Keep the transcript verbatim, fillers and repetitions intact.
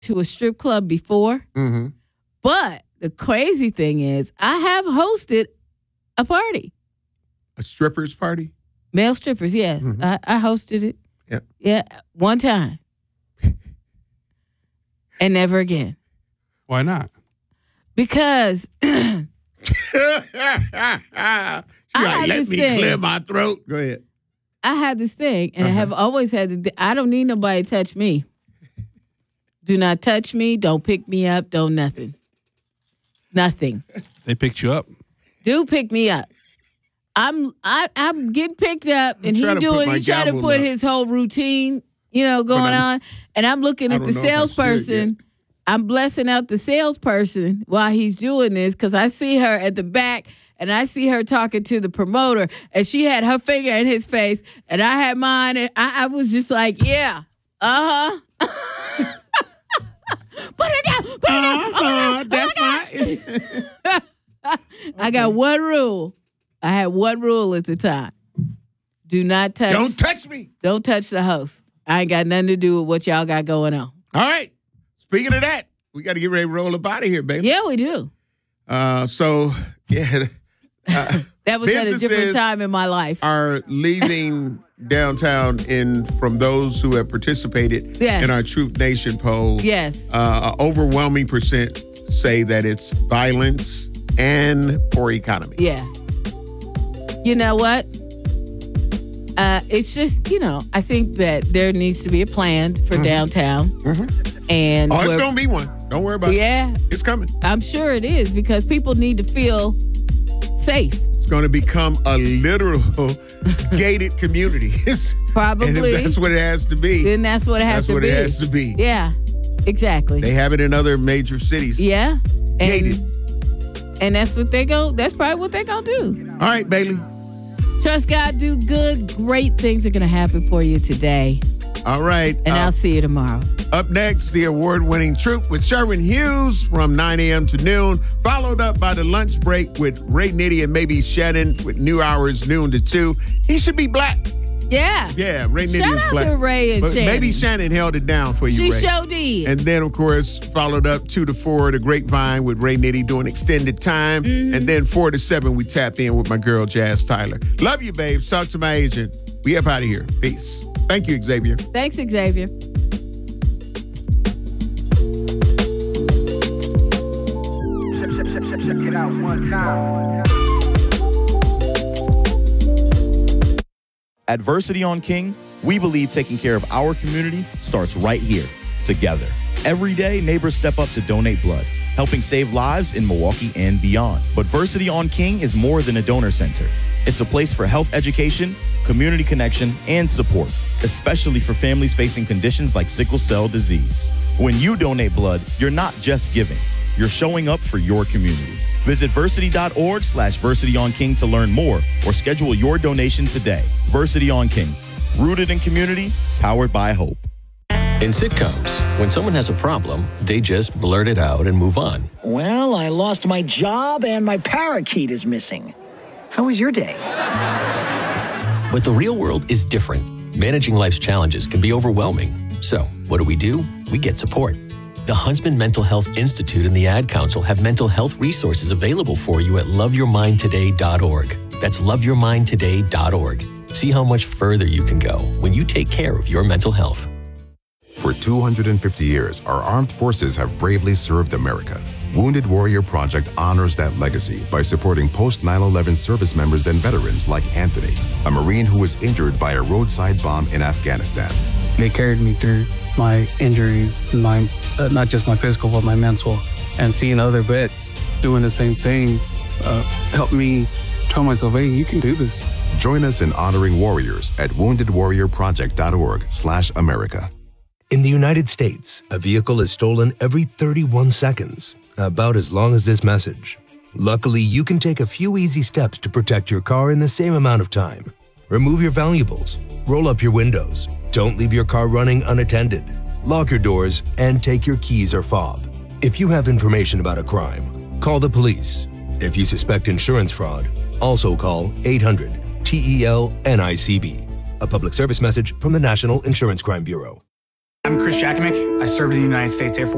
to a strip club before, Mm-hmm. but the crazy thing is I have hosted a party. A strippers party? Male strippers, yes. Mhm. I, I hosted it. Yep. Yeah, one time. And never again. Why not? Because She I like, let me understand. clear my throat. Go ahead. I have this thing, and I have always had to, I don't need nobody to touch me. Do not touch me. Don't pick me up. Don't nothing. Nothing. They picked you up. Do pick me up. I'm I, I'm getting picked up, and he trying to put doing. my He trying to gavel put up. his whole routine, you know, going I'm- on, and I'm looking I at the don't know if I should salesperson. I'm blessing out the salesperson while he's doing this because I see her at the back and I see her talking to the promoter, and she had her finger in his face, and I had mine, and I, I was just like, yeah, uh huh. Put it down. Put it down. Uh-huh, that's fine. I got one rule. I had one rule at the time. Do not touch. Don't touch me. Don't touch the host. I ain't got nothing to do with what y'all got going on. All right. Speaking of that, we got to get ready to roll up out of here, baby. Yeah, we do. Uh, so, yeah. Uh, That was at a different businesses time in my life. are leaving downtown in from those who have participated Yes. in our Truth Nation poll. Yes. Uh, an overwhelming percent say that it's violence and poor economy. Yeah. You know what? Uh, it's just, you know, I think that there needs to be a plan for Mm-hmm. downtown. And Oh, it's where- going to be one. Don't worry about yeah, it. It's coming. I'm sure it is because people need to feel safe. It's going to become a literal gated community. Probably. And if that's what it has to be, Then that's what it has that's to what be. it has to be. Yeah, exactly. They have it in other major cities. yeah. And, Gated. And that's what they go, that's probably what they're going to do. All right, Bailey. Trust God, do good. Great things are going to happen for you today. All right. And uh, I'll see you tomorrow. Up next, the award-winning Troop with Sherwin Hughes from nine a.m. to noon, followed up by the lunch break with Ray Nitty and maybe Shannon with new hours, noon to two. He should be black. Yeah. Yeah, Ray Nitty Shout is out black. to Ray and but Shannon. Maybe Shannon held it down for you, She Ray. sure did. And then, of course, followed up two to four, the Grapevine with Ray Nitty doing extended time. Mm-hmm. And then four to seven, we tap in with my girl, Jazz Tyler. Love you, babes. Talk to my agent. We up out of here. Peace. Thank you, Xavier. Thanks, Xavier. Check it out one time. At Versity on King, we believe taking care of our community starts right here, together. Every day, neighbors step up to donate blood, helping save lives in Milwaukee and beyond. But Versity on King is more than a donor center. It's a place for health education, community connection, and support, especially for families facing conditions like sickle cell disease. When you donate blood, you're not just giving, you're showing up for your community. Visit versity.org slash versity on King to learn more or schedule your donation today. Versity on King, rooted in community, powered by hope. In sitcoms, when someone has a problem, they just blurt it out and move on. Well, I lost my job and my parakeet is missing. How was your day? But the real world is different. Managing life's challenges can be overwhelming. So, what do we do? We get support. The Huntsman Mental Health Institute and the Ad Council have mental health resources available for you at love your mind today dot org. That's love your mind today dot org. See how much further you can go when you take care of your mental health. For two hundred fifty years, our armed forces have bravely served America. Wounded Warrior Project honors that legacy by supporting post nine eleven service members and veterans like Anthony, a Marine who was injured by a roadside bomb in Afghanistan. They carried me through my injuries, my uh, not just my physical, but my mental. And seeing other vets doing the same thing uh, helped me tell myself, hey, you can do this. Join us in honoring warriors at wounded warrior project dot org slash America. In the United States, a vehicle is stolen every thirty-one seconds, about as long as this message. Luckily, you can take a few easy steps to protect your car in the same amount of time. Remove your valuables, roll up your windows, don't leave your car running unattended, lock your doors, and take your keys or fob. If you have information about a crime, call the police. If you suspect insurance fraud, also call eight hundred T E L N I C B. A public service message from the National Insurance Crime Bureau. I'm Chris Jackamick. I served in the United States Air Force.